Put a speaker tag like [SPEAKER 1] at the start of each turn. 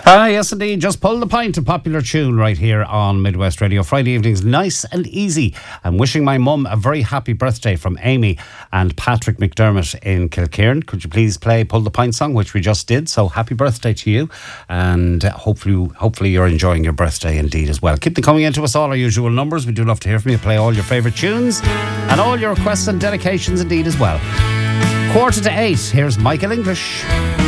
[SPEAKER 1] Yes, indeed. Just pull the pint, a popular tune right here on Midwest Radio. Friday evenings, nice and easy. I'm wishing my mum a very happy birthday from Amy and Patrick McDermott in Kilcairn. Could you please play Pull the Pint song, which we just did? So happy birthday to you, and hopefully you're enjoying your birthday indeed as well. Keep them coming into us, all our usual numbers. We do love to hear from you. Play all your favourite tunes and all your requests and dedications indeed as well. 7:45. Here's Michael English.